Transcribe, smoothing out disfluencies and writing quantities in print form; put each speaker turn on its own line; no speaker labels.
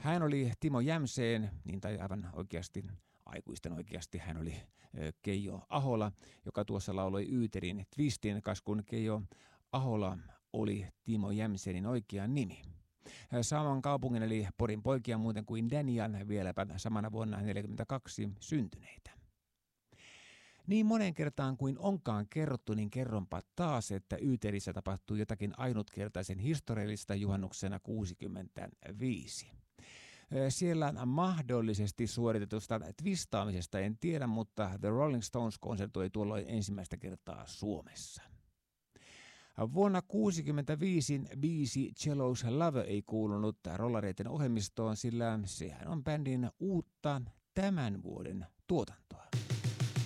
Hän oli Timo Jämseen, niin tai aivan oikeasti, aikuisten oikeasti hän oli Keijo Ahola, joka tuossa lauloi Yyterin Twistin, kas kun Keijo Ahola oli Timo Jämsenin oikea nimi. Saman kaupungin eli Porin poikia muuten kuin Danian vieläpä samana vuonna 1942 syntyneitä. Niin monen kertaan kuin onkaan kerrottu, niin kerronpa taas, että Yyterissä tapahtui jotakin ainutkertaisen historiallista juhannuksena 1965. Siellä mahdollisesti suoritetusta twistaamisesta en tiedä, mutta The Rolling Stones konsertoi tuolloin ensimmäistä kertaa Suomessa. Vuonna 1965 biisi Cello's Love ei kuulunut rollareiden ohjelmistoon, sillä sehän on bändin uutta tämän vuoden tuotantoa.